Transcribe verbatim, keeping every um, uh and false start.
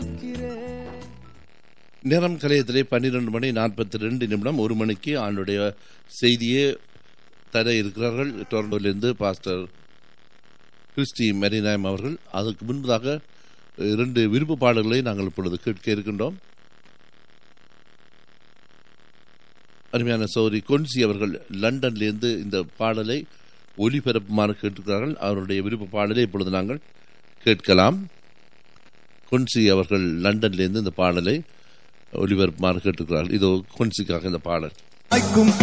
நேரம் கலையத்திலே பன்னிரண்டு மணி நாற்பத்தி ரெண்டு நிமிடம். ஒரு மணிக்கு ஆண்டுடைய செய்தியே தர இருக்கிறார்கள் டொரண்டோவிலிருந்து பாஸ்டர் கிறிஸ்டி மெரினாயம் அவர்கள். அதற்கு முன்பதாக இரண்டு விருப்ப பாடல்களை நாங்கள் இப்பொழுது கேட்க இருக்கின்றோம். அருமையான சௌரி கொன்சி அவர்கள் லண்டன்லேருந்து இந்த பாடலை ஒலிபரப்புமாறு கேட்டிருக்கிறார்கள். அவருடைய விருப்ப பாடலை இப்பொழுது நாங்கள் கேட்கலாம். கொன்சி அவர்கள் லண்டன்லேருந்து இந்த பாடலை ஒலிபரப்புமாறு கேட்டிருக்கிறார்கள். இதோ கொன்சிக்காக இந்த பாடல்.